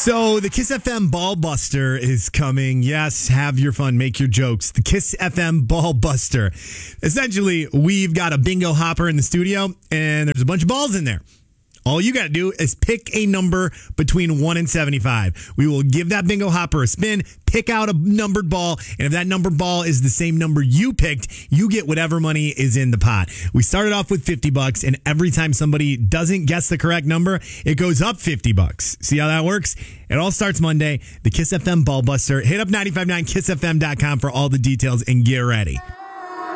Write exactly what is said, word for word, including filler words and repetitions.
So the Kiss F M Ball Buster is coming. Yes, have your fun, make your jokes. The Kiss F M Ball Buster. Essentially, we've got a bingo hopper in the studio, and there's a bunch of balls in there. All you got to do is pick a number between one and seventy-five. We will give that bingo hopper a spin, pick out a numbered ball, and if that numbered ball is the same number you picked, you get whatever money is in the pot. We started off with fifty bucks, and every time somebody doesn't guess the correct number, it goes up fifty bucks. See how that works? It all starts Monday. The Kiss F M Ball Buster. Hit up nine five nine kiss f m dot com for all the details and get ready.